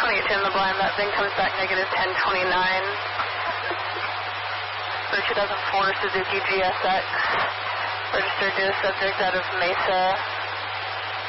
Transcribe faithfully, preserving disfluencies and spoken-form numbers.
twenty-two in the blind, that then comes back negative ten twenty-nine. For two thousand four Suzuki G S X, registered to a subject out of Mesa.